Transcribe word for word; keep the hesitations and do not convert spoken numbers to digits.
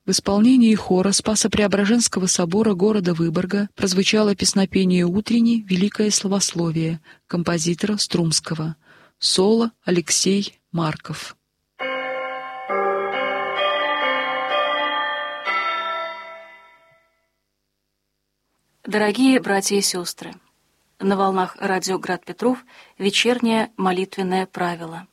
В исполнении хора Спасо-Преображенского собора города Выборга прозвучало песнопение «Утренний» «Великое славословие» композитора Струмского. Соло Алексей Марков. Дорогие братья и сестры, на волнах радио «Град Петров» вечернее молитвенное правило.